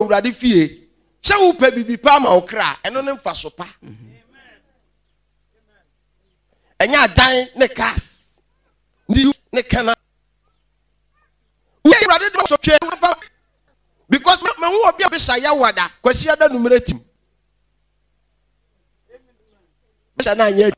urade fie sɛ wo pɛ bibi pa ma wo kra ɛno ne mfa so pa ɛnya dan ne cars ne kana we urade do so twa because me hu obi a be saya wada kwasi ada numeratim bisa na anya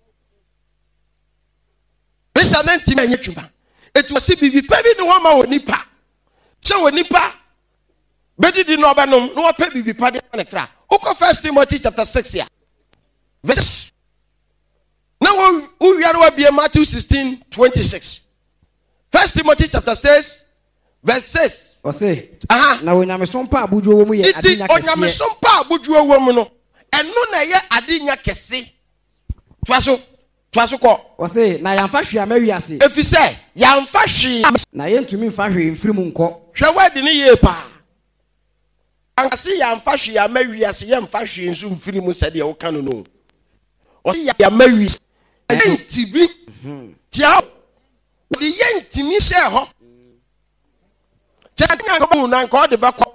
bisa na ntim anya twuma etu osi bibi pa bi ne ho ma woni pa sɛ woni pa bedidi no obanom no opa bibi pa de na kra uko 1 Timothy chapter 6 ya verse na wo wiare wa bia Matthew 16:26 1 Timothy chapter 6 verse 6 Ose na wonyamesom pa abudwo wo mu ye adenya kese onyamesom pa abudwo wo mu no eno na ye adenya kese twaso ko ose na yamfa hwe amawiase efise yamfa hwe na yentumi mfa hwe mfiri mu nko hwe wadi ne ye pa ansi yamfa hwe amawiase yamfa hwe nso mfiri mu sade wo kan no ose yamawi entibi tia de yentimi se ho Chanya ko na nko de bako.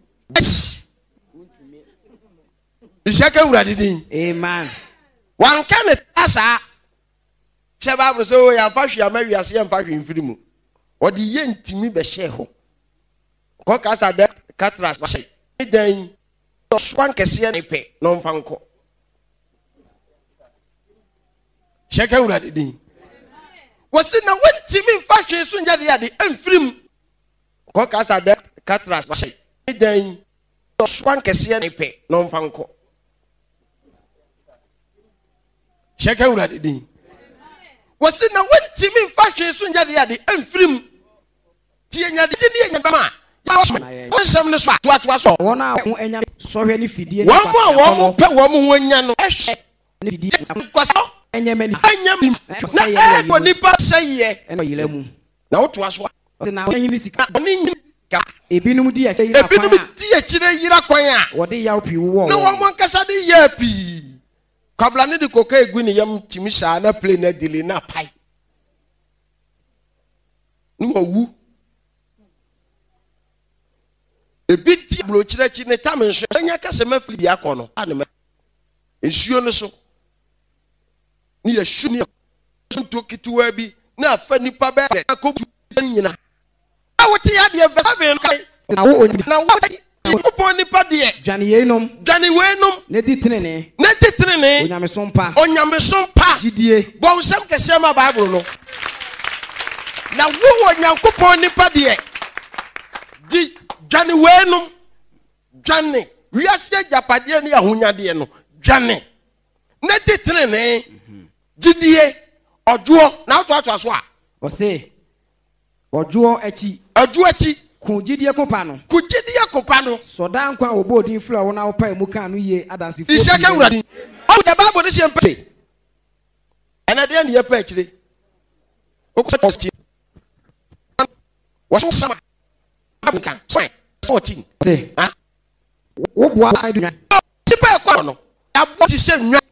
Ishaka urade din. Amen. Wan kan asa. Che Bible so ya fa hwe amawiase ya mfa hwe mfiri mu. Ode ye ntimi be hye ho. Ko kasa de katras ba hye. Den swan kese ne pe no mfa nko. Shaka urade din. Wosi na wantimi mfa hwe so nya de ya de amfiri mu. Ko kasa de katras ba hye. Den swan kese ne pe no mfa nko. Shaka urade din. Wosi na wantimi mfa hwe so nya de ya de amfiri mu. Tie nya de ne nya ba ma. Wonsam ne so atoa so wona ho enya sohwe ne fidie ne fa wo pe wo mo nya no ehwe ne fidie kwaso enya mani na ko nipa seye eno yile mu na wo toa so na enya ni sika oni ka ebinum di acha yira kwan ebinum di achire yira kwan a wode yaw pi wo na wo mo nkasa de ya pi kabla ne de koka egu ne yam timi sha na play na dele na pai no wu ebi ti blochirachi ne tamenhwe anya kase mafili bia kono anema ensuo no so ni yahwu ni nto kituwa bi na afa nipa be na kobu nyina awoti ya de verse kai na wo onyi na wo kopon nipa de dwane yenom ne di tenene onyamesom pa gidie bo nsam kese ma bible no na wo onyankopon nipa de di dwane wenum dwane wiase japade ne ahonyade no dwane ne titrene gidie ojuo na otoato so a ose ojuo achi ku gidie kopa no soda nkwa obodin flo wona opa emu kan no ye adansi fo isaka uradi o the bible de sempe ena de ne ye pa akire o ko posti wo sama abika 14 wo boa side nwa tipa e kwa no abo ti se nwa